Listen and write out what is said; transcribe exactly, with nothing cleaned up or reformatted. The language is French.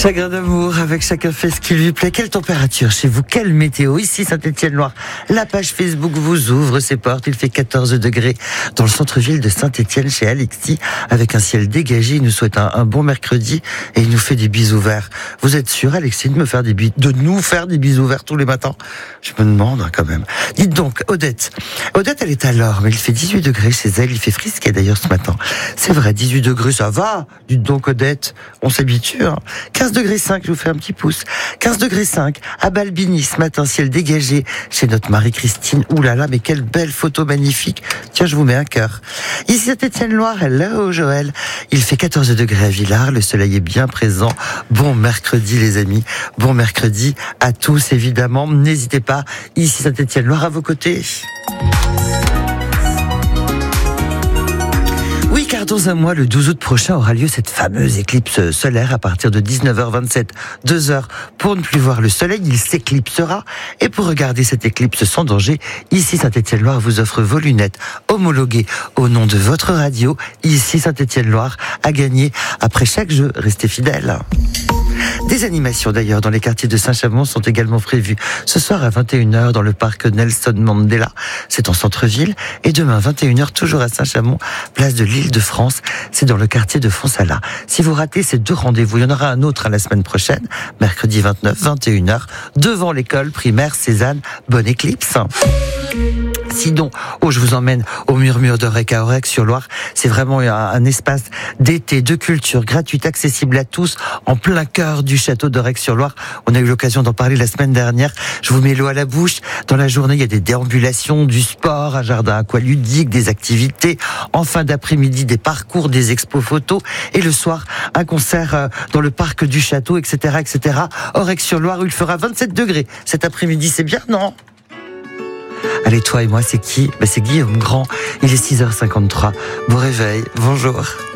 Chagrin d'amour, avec chacun fait ce qui lui plaît. Quelle température chez vous? Quelle météo? Ici, Saint-Étienne-Loire. La page Facebook vous ouvre ses portes. Il fait quatorze degrés dans le centre-ville de Saint-Étienne, chez Alexis, avec un ciel dégagé. Il nous souhaite un, un bon mercredi et il nous fait des bisous verts. Vous êtes sûr, Alexis, de me faire des bis- de nous faire des bisous verts tous les matins? Je me demande, hein, quand même. Dites donc, Odette. Odette, elle est à l'or, mais il fait dix-huit degrés chez elle. Il fait frisquet d'ailleurs ce matin. C'est vrai, dix-huit degrés, ça va. Dites donc, Odette, on s'habitue, hein. quinze degrés cinq, je vous fais un petit pouce. quinze degrés cinq, à Balbini, ce matin, ciel dégagé, chez notre Marie-Christine. Ouh là là, mais quelle belle photo magnifique. Tiens, je vous mets un cœur. Ici, Saint-Étienne-Loire, hello, Joël. Il fait quatorze degrés à Villars, le soleil est bien présent. Bon mercredi, les amis. Bon mercredi à tous, évidemment. N'hésitez pas, ici, Saint-Étienne-Loire, à vos côtés. Oui, car dans un mois, le douze août prochain, aura lieu cette fameuse éclipse solaire à partir de dix-neuf heures vingt-sept, deux heures. Pour ne plus voir le soleil, il s'éclipsera. Et pour regarder cette éclipse sans danger, ici Saint-Étienne-Loire vous offre vos lunettes homologuées au nom de votre radio. Ici Saint-Étienne-Loire à gagner après chaque jeu. Restez fidèles. Des animations d'ailleurs dans les quartiers de Saint-Chamond sont également prévues ce soir à vingt et une heures dans le parc Nelson Mandela. C'est en centre-ville. Et demain vingt et une heures toujours à Saint-Chamond, place de l'Île-de-France. C'est dans le quartier de Fonsala. Si vous ratez ces deux rendez-vous, il y en aura un autre à la semaine prochaine, mercredi vingt-neuf, vingt et une heures, devant l'école primaire Cézanne. Bonne éclipse. Sinon, oh, je vous emmène au Murmure d'Aurec à Aurec-sur-Loire. C'est vraiment un, un espace d'été, de culture gratuite, accessible à tous, en plein cœur du château d'Aurec-sur-Loire. On a eu l'occasion d'en parler la semaine dernière. Je vous mets l'eau à la bouche. Dans la journée, il y a des déambulations, du sport, un jardin aqualudique, des activités. En fin d'après-midi, des parcours, des expos photos. Et le soir, un concert dans le parc du château, et cetera, et cetera. Aurec-sur-Loire, où il fera vingt-sept degrés cet après-midi. C'est bien, non? Allez, toi et moi, c'est qui? Ben, c'est Guillaume Grand. Il est six heures cinquante-trois. Bon réveil. Bonjour.